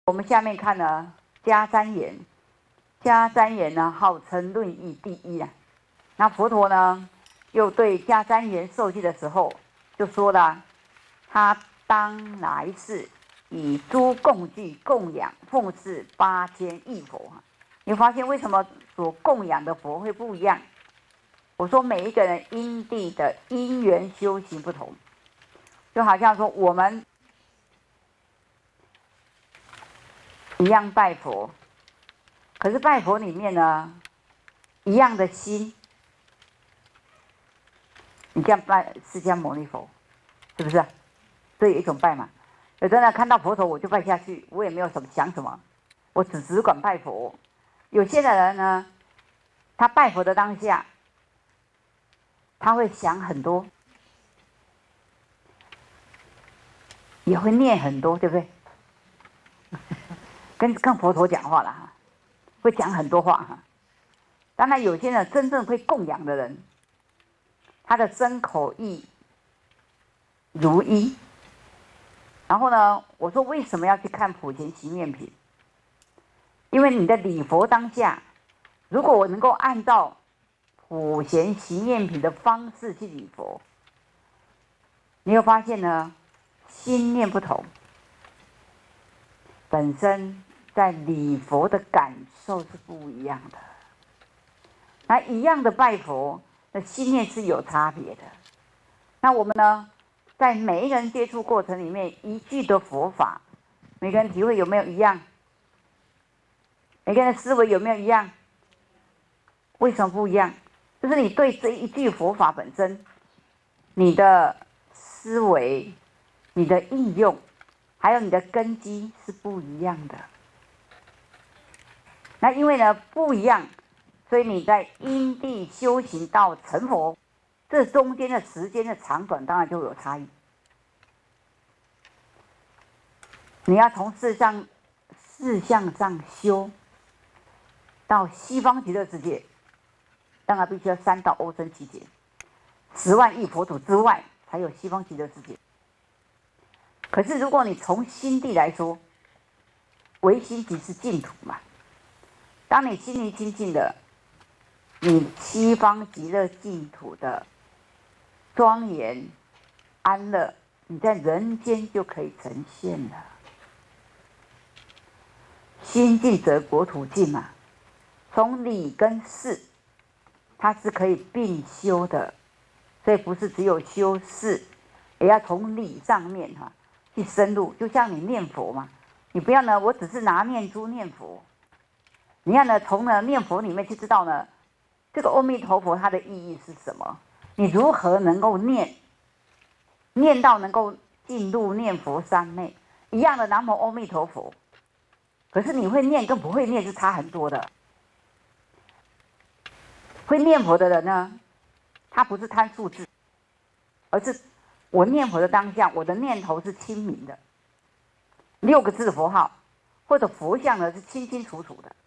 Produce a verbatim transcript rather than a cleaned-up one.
我们下面看呢，迦旃延，迦旃延呢号称论义第一啊。那佛陀呢，又对迦旃延受记的时候，就说了，他当来世以诸供具供养奉事八千亿佛。你发现为什么所供养的佛会不一样？我说每一个人因地的因缘修行不同，就好像说我们一样拜佛，可是拜佛里面呢，一样的心，你这样拜释迦牟尼佛，是不是？这有一种拜嘛。有的人看到佛头我就拜下去，我也没有什么想什么，我只只管拜佛。有些的人呢，他拜佛的当下，他会想很多，也会念很多，对不对？跟跟佛陀讲话了哈，会讲很多话哈。当然，有些人真正会供养的人，他的身口意如一。然后呢，我说为什么要去看普贤行愿品？因为你的礼佛当下，如果我能够按照普贤行愿品的方式去礼佛，你会发现呢，心念不同，本身在礼佛的感受是不一样的。那一样的拜佛，那心念是有差别的。那我们呢，在每一个人接触过程里面，一句的佛法，每个人体会有没有一样？每个人的思维有没有一样？为什么不一样？就是你对这一句佛法本身，你的思维、你的应用，还有你的根基是不一样的。那因为呢不一样，所以你在因地修行到成佛，这中间的时间的长短当然就有差异。你要从事上事项上修，到西方极乐世界，当然必须要三到欧僧祇劫，十万亿佛土之外才有西方极乐世界。可是如果你从心地来说，唯心即是净土嘛。当你心灵清净的，你西方极乐净土的庄严安乐，你在人间就可以呈现了。心净则国土净嘛，从理跟事，它是可以并修的，所以不是只有修事，也要从理上面哈去深入。就像你念佛嘛，你不要呢，我只是拿念珠念佛，你要呢从呢念佛里面去知道呢，这个阿弥陀佛它的意义是什么？你如何能够念，念到能够进入念佛三昧一样的南无阿弥陀佛。可是你会念跟不会念是差很多的。会念佛的人呢，他不是贪数字，而是我念佛的当下，我的念头是清明的，六个字的佛号或者佛像呢是清清楚楚的。